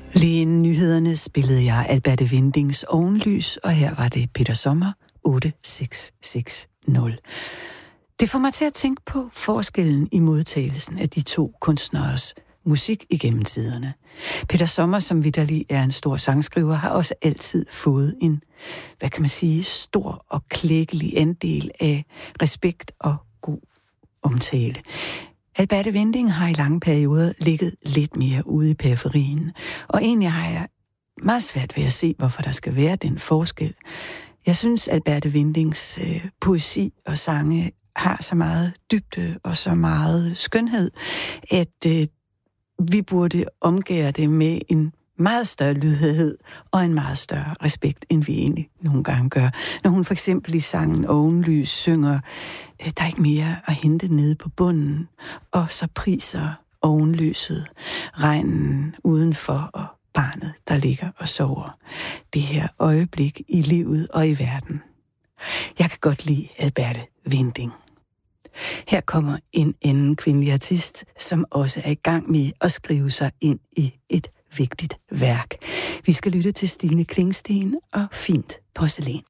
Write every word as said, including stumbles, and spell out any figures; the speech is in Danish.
Lige inden nyhederne spillede jeg Alberte Windings Ovenlys, og her var det Peter Sommer otte seks seks nul. Det får mig til at tænke på forskellen i modtagelsen af de to kunstneres musik igennem tiderne. Peter Sommer, som vitterlig er en stor sangskriver, har også altid fået en, hvad kan man sige, stor og klækkelig andel af respekt og god omtale. Alberte Winding har i lange perioder ligget lidt mere ude i periferien, og egentlig har jeg meget svært ved at se, hvorfor der skal være den forskel. Jeg synes, Alberte Windings øh, poesi og sange har så meget dybde og så meget skønhed, at øh, vi burde omgære det med en meget større lydhed og en meget større respekt, end vi egentlig nogle gange gør. Når hun for eksempel i sangen Ovenlys synger, der er ikke mere at hente nede på bunden, og så priser ovenlyset, regnen udenfor og barnet, der ligger og sover. Det her øjeblik i livet og i verden. Jeg kan godt lide Alberte Winding. Her kommer en anden kvindelig artist, som også er i gang med at skrive sig ind i et vigtigt værk. Vi skal lytte til Stine Klingsten og Fint Porcelæn.